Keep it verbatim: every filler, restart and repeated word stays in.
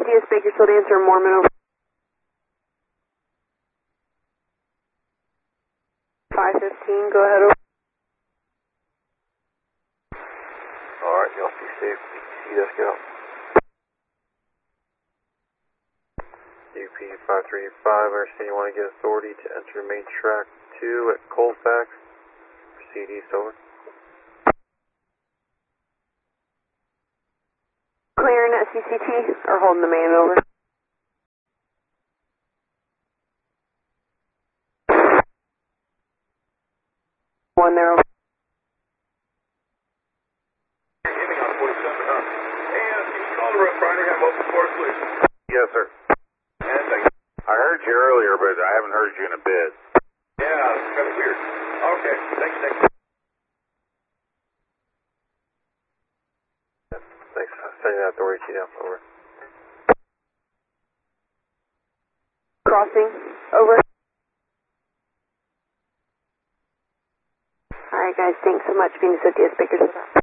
D S Bakersfield, answer Mormon over. five fifteen, go ahead over. Alright, y'all be safe. See us go. U P five three five, understand you want to get authority to enter main track two at Colfax. Proceed east over. Clearing at C C T or holding the main over? One there over. Giving on forty-seven, huh? And can you call the rep Friday, have open for us, please? Yes, sir. And thank you. I heard you earlier, but I haven't heard you in a bit. Yeah, it's kind of weird. Okay, thanks, thanks. Thanks. Sending that authority to you now. Over. Crossing, over. Alright guys, thanks so much. Phoenix D S Bakersfield.